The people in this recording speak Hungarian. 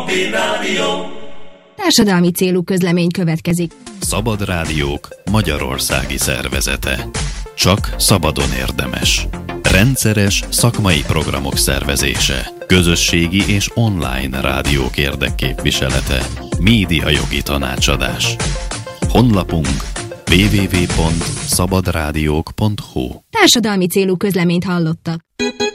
Papír Rádió. Társadalmi célú közlemény következik. Szabad Rádiók magyarországi szervezete. Csak szabadon érdemes. Rendszeres szakmai programok szervezése. Közösségi és online rádiók érdekképviselete. Médiajogi tanácsadás. Honlapunk www.szabadrádiók.hu. Társadalmi célú közleményt hallottak.